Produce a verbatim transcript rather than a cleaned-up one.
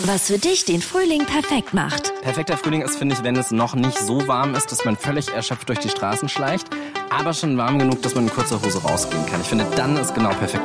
Was für dich den Frühling perfekt macht. Perfekter Frühling ist, finde ich, wenn es noch nicht so warm ist, dass man völlig erschöpft durch die Straßen schleicht, aber schon warm genug, dass man in kurzer Hose rausgehen kann. Ich finde, dann ist genau perfekter